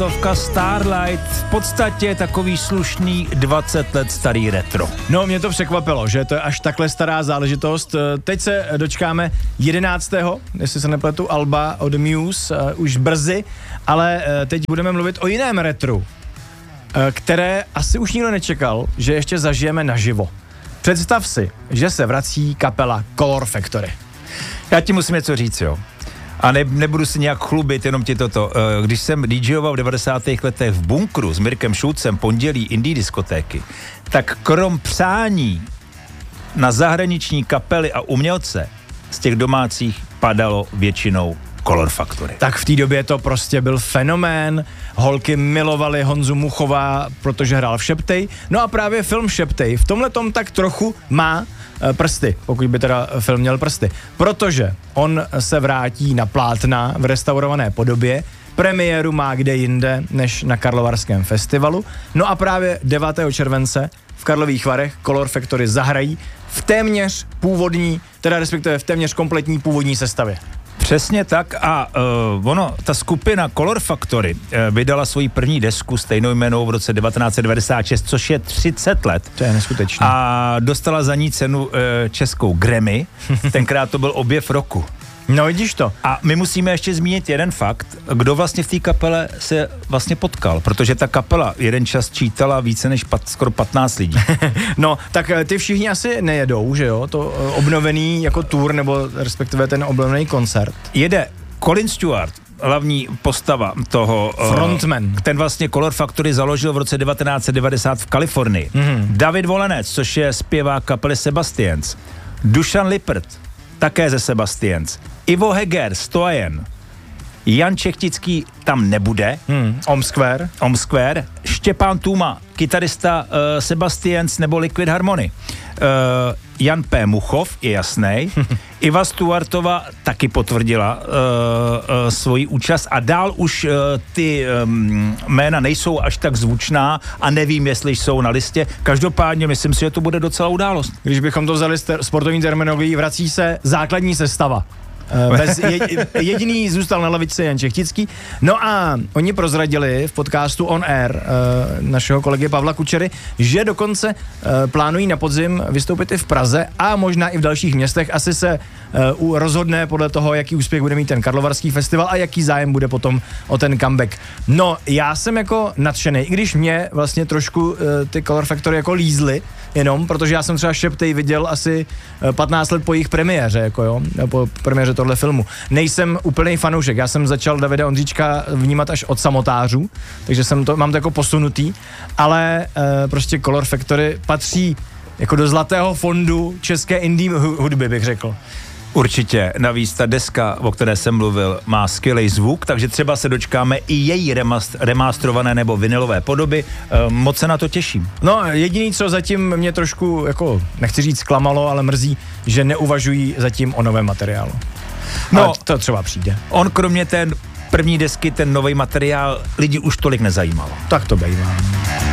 deskovka Starlight, v podstatě takový slušný 20 let starý retro. No, mě to překvapilo, že to je až takhle stará záležitost. Teď se dočkáme 11. jestli se nepletu, alba od Muse, už brzy, ale teď budeme mluvit o jiném retru, které asi už nikdo nečekal, že ještě zažijeme naživo. Představ si, že se vrací kapela Color Factory. Já ti musím něco říct, jo. A nebudu si nějak chlubit, jenom ti toto. Když jsem DJoval v 90. letech v bunkru s Mirkem Šulcem pondělí indie diskotéky, tak krom přání na zahraniční kapely a umělce z těch domácích padalo většinou Color Factory. Tak v té době to prostě byl fenomén, holky milovaly Honzu Muchová, protože hrál v Šeptej, no a právě film Šeptej v tomhletom tak trochu má prsty, pokud by teda film měl prsty, protože on se vrátí na plátna v restaurované podobě, premiéru má kde jinde než na Karlovarském festivalu, no a právě 9. července v Karlových Varech Color Factory zahrají v téměř původní, teda respektive v téměř kompletní původní sestavě. Přesně tak a ta skupina Color Factory vydala svoji první desku stejnojmennou v roce 1996, což je 30 let. To je neskutečné. A dostala za ní cenu českou Grammy, tenkrát to byl objev roku. No vidíš to. A my musíme ještě zmínit jeden fakt, kdo vlastně v té kapele se vlastně potkal, protože ta kapela jeden čas čítala více než skoro 15 lidí. No, tak ty všichni asi nejedou, že jo, to obnovený jako tour, nebo respektive ten obnovený koncert. Jede Colin Stewart, hlavní postava toho... Frontman. Ten vlastně Color Factory založil v roce 1990 v Kalifornii. Mm-hmm. David Volenec, což je zpěvák kapely Sebastians. Dušan Lippert, také ze Sebastians. Ivo Heger, Stojen. Jan Čechtický tam nebude. Omskver. Štěpán Tůma, kytarista Sebastians nebo Liquid Harmony. Jan P. Muchov, je jasnej. Iva Stuartová taky potvrdila svoji účast a dál už ty jména nejsou až tak zvučná a nevím, jestli jsou na listě. Každopádně myslím si, že to bude docela událost. Když bychom to vzali sportovní terminologií, vrací se základní sestava. Jediný zůstal na lavičce Jan Čechtický. No a oni prozradili v podcastu On Air našeho kolegy Pavla Kučery, že dokonce plánují na podzim vystoupit i v Praze a možná i v dalších městech. Asi se rozhodne podle toho, jaký úspěch bude mít ten Karlovarský festival a jaký zájem bude potom o ten comeback. No, já jsem jako nadšený, i když mě vlastně trošku ty Color Factory jako lízly, jenom, protože já jsem třeba Šeptej viděl asi 15 let po jejich premiéře, jako jo, po premiéře tohle filmu. Nejsem úplný fanoušek, já jsem začal Davida Ondříčka vnímat až od Samotářů, takže mám to jako posunutý, ale prostě Color Factory patří jako do zlatého fondu české indie hudby, bych řekl. Určitě, navíc ta deska, o které jsem mluvil, má skvělý zvuk, takže třeba se dočkáme i její remasterované nebo vinylové podoby. Moc se na to těším. No, jediný, co zatím mě trošku, jako nechci říct zklamalo, ale mrzí, že neuvažují zatím o novém materiálu. No, ale to třeba přijde. On kromě té první desky, ten nový materiál, lidi už tolik nezajímalo. Tak to bývá.